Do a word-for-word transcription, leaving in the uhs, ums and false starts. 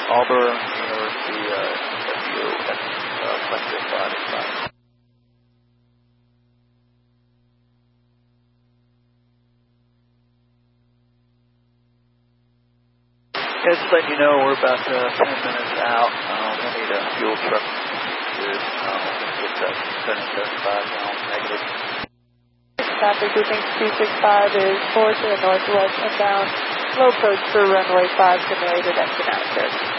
Auburn University, uh, W O X, uh, Western five five. Yeah, just letting you know we're about uh, ten minutes out. Um, we'll need a fuel truck to um, get that seven seventy-five down negative. Traffic grouping two six five is four to the northwest inbound. Low approach for runway five simulated exit out.